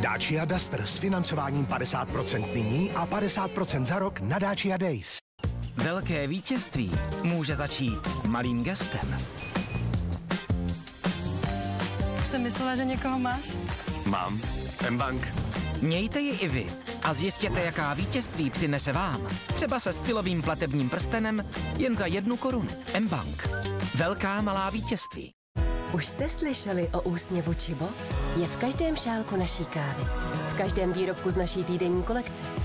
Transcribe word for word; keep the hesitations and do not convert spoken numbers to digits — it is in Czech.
Dacia Duster s financováním padesát procent nyní a padesát procent za rok na Dacia Days. Velké vítězství může začít malým gestem. Už jsem myslela, že někoho máš. Mám. M-Bank. Mějte ji i vy a zjistěte, jaká vítězství přinese vám. Třeba se stylovým platebním prstenem jen za jednu korunu. M-Bank. Velká malá vítězství. Už jste slyšeli o úsměvu Čibo? Je v každém šálku naší kávy. V každém výrobku z naší týdenní kolekce.